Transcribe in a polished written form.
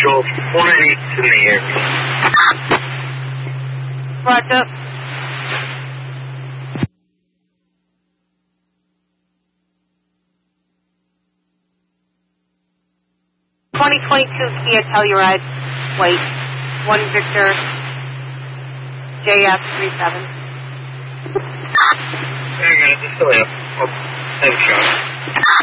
Visual 498 in the area. Roger. Kia Telluride, White, 1 Victor, JF37. Hang on, just still have. Oh, thanks, Sean.